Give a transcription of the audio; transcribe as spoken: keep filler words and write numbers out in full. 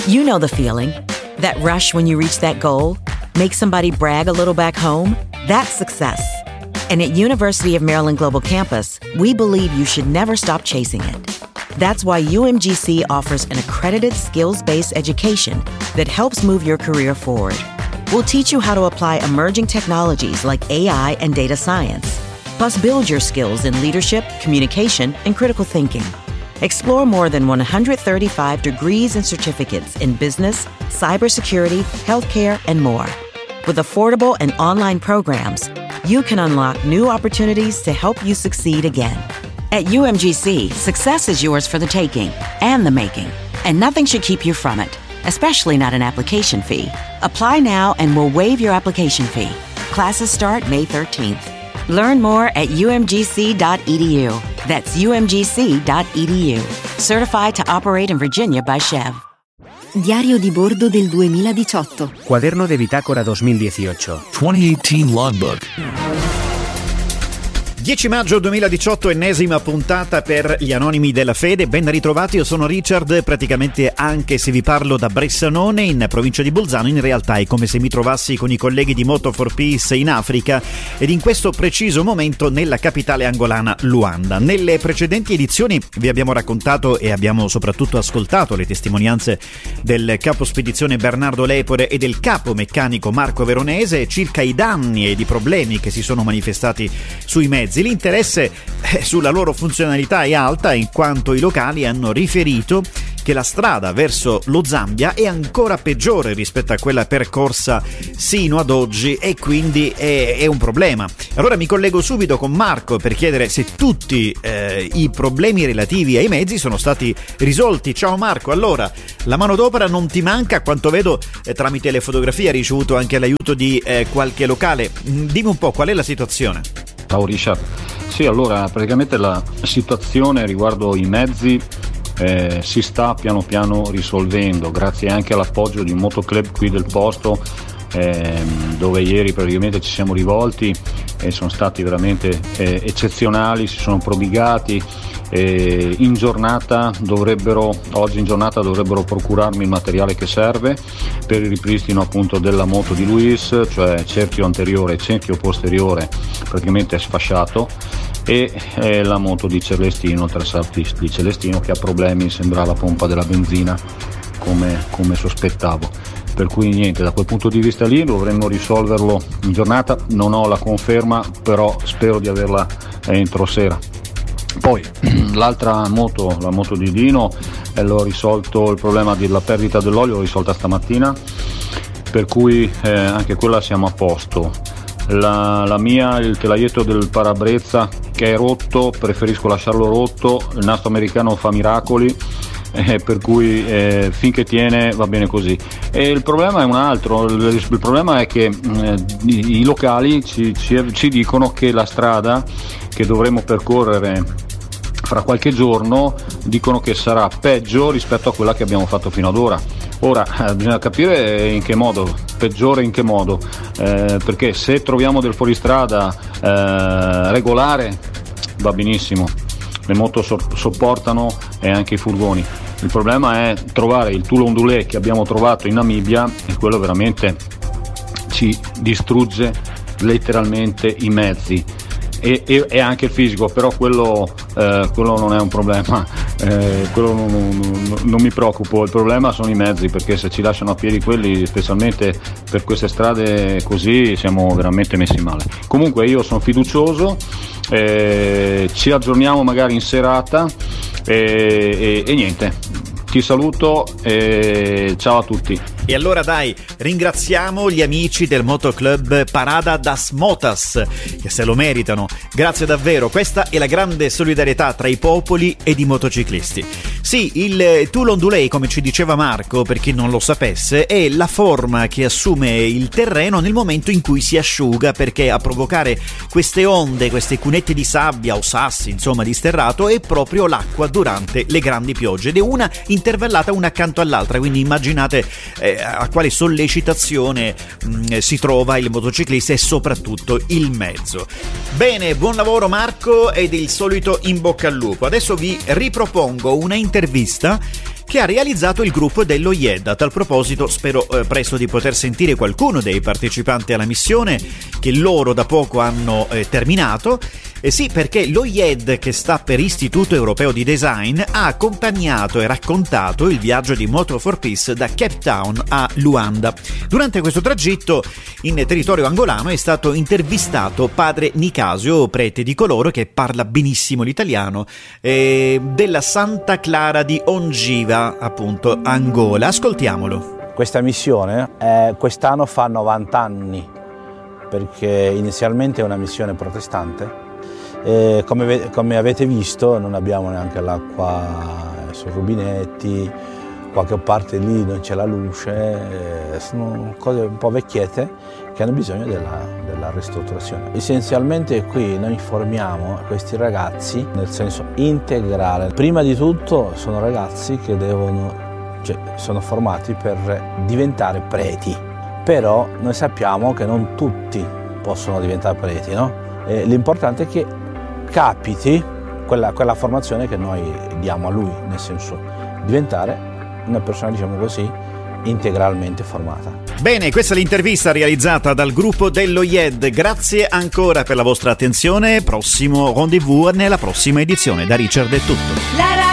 You know the feeling. That rush when you reach that goal? Make somebody brag a little back home? That's success. And at University of Maryland Global Campus, we believe you should never stop chasing it. That's why U M G C offers an accredited skills-based education that helps move your career forward. We'll teach you how to apply emerging technologies like A I and data science, plus build your skills in leadership, communication, and critical thinking. Explore more than one hundred thirty-five degrees and certificates in business, cybersecurity, healthcare, and more. With affordable and online programs, you can unlock new opportunities to help you succeed again. At U M G C, success is yours for the taking and the making, and nothing should keep you from it, especially not an application fee. Apply now and we'll waive your application fee. Classes start May thirteenth. Learn more at u m g c dot e d u. That's u m g c dot e d u. Certified to operate in Virginia by Chev. Diario di bordo del duemiladiciotto. Cuaderno de bitácora duemiladiciotto. duemiladiciotto Logbook. dieci maggio duemiladiciotto, ennesima puntata per gli Anonimi della Fede. Ben ritrovati, io sono Richard. Praticamente anche se vi parlo da Bressanone, in provincia di Bolzano, in realtà è come se mi trovassi con i colleghi di Moto for Peace in Africa ed in questo preciso momento nella capitale angolana Luanda. Nelle precedenti edizioni vi abbiamo raccontato e abbiamo soprattutto ascoltato le testimonianze del capo spedizione Bernardo Lepore e del capo meccanico Marco Veronese circa i danni ed i problemi che si sono manifestati sui mezzi. L'interesse sulla loro funzionalità è alta, in quanto i locali hanno riferito che la strada verso lo Zambia è ancora peggiore rispetto a quella percorsa sino ad oggi e quindi è, è un problema. Allora mi collego subito con Marco per chiedere se tutti eh, i problemi relativi ai mezzi sono stati risolti. Ciao Marco, allora la manodopera non ti manca, a quanto vedo eh, tramite le fotografie hai ricevuto anche l'aiuto di eh, qualche locale. Dimmi un po' qual è la situazione. Ciao Richard. Sì, allora praticamente la situazione riguardo i mezzi eh, si sta piano piano risolvendo, grazie anche all'appoggio di un motoclub qui del posto, eh, dove ieri praticamente ci siamo rivolti e sono stati veramente eh, eccezionali, si sono prodigati. E in giornata dovrebbero oggi in giornata dovrebbero procurarmi il materiale che serve per il ripristino appunto della moto di Luis, cioè cerchio anteriore e cerchio posteriore praticamente è sfasciato, e eh, la moto di Celestino, il Tresapi di Celestino, che ha problemi, sembra la pompa della benzina come, come sospettavo. Per cui niente, da quel punto di vista lì dovremmo risolverlo in giornata, non ho la conferma, però spero di averla entro sera. Poi l'altra moto, la moto di Dino, eh, l'ho risolto il problema della perdita dell'olio, l'ho risolta stamattina, per cui eh, anche quella siamo a posto. La, la mia, il telaietto del parabrezza che è rotto, preferisco lasciarlo rotto, il nastro americano fa miracoli, eh, per cui eh, finché tiene va bene così. E il problema è un altro, il, il problema è che eh, i, i locali ci, ci, ci dicono che la strada che dovremo percorrere fra qualche giorno dicono che sarà peggio rispetto a quella che abbiamo fatto fino ad ora. Ora eh, bisogna capire in che modo, peggiore in che modo, eh, perché se troviamo del fuoristrada eh, regolare va benissimo, le moto so- sopportano e anche i furgoni. Il problema è trovare il tulo ondulé che abbiamo trovato in Namibia, e quello veramente ci distrugge letteralmente i mezzi. E, e, e anche il fisico, però quello, eh, quello non è un problema, eh, quello non, non, non mi preoccupo. Il problema sono i mezzi, perché se ci lasciano a piedi quelli, specialmente per queste strade così, siamo veramente messi male. Comunque io sono fiducioso, eh, ci aggiorniamo magari in serata e, e, e niente, ti saluto e ciao a tutti. E allora dai, ringraziamo gli amici del motoclub Parada das Motas, che se lo meritano. Grazie davvero, questa è la grande solidarietà tra i popoli ed i motociclisti. Sì, il tool ondulé, come ci diceva Marco, per chi non lo sapesse, è la forma che assume il terreno nel momento in cui si asciuga, perché a provocare queste onde, queste cunette di sabbia o sassi, insomma di sterrato, è proprio l'acqua durante le grandi piogge, ed è una intervallata una accanto all'altra, quindi immaginate eh, a quale sollecitazione mh, si trova il motociclista e soprattutto il mezzo. Bene, buon lavoro Marco, ed il solito in bocca al lupo. Adesso vi ripropongo una intervista che ha realizzato il gruppo dello I E D. A tal proposito spero eh, presto di poter sentire qualcuno dei partecipanti alla missione che loro da poco hanno eh, terminato. Eh sì, perché lo I E D, che sta per Istituto Europeo di Design, ha accompagnato e raccontato il viaggio di Motor for Peace da Cape Town a Luanda. Durante questo tragitto in territorio angolano è stato intervistato padre Nicasio, prete di coloro che parla benissimo l'italiano, eh, della Santa Clara di Ongiva, appunto, Angola. Ascoltiamolo. Questa missione eh, quest'anno fa novanta anni, perché inizialmente è una missione protestante. Eh, come, come avete visto non abbiamo neanche l'acqua sui rubinetti, qualche parte lì non c'è la luce, eh, sono cose un po' vecchiette che hanno bisogno della, della ristrutturazione. Essenzialmente qui noi formiamo questi ragazzi nel senso integrale. Prima di tutto sono ragazzi che devono, cioè, sono formati per diventare preti, però noi sappiamo che non tutti possono diventare preti, no? Eh, l'importante è che capiti quella, quella formazione che noi diamo a lui, nel senso diventare una persona, diciamo così, integralmente formata. Bene, questa è l'intervista realizzata dal gruppo dello I E D. Grazie ancora per la vostra attenzione. Prossimo rendezvous nella prossima edizione. Da Richard è tutto.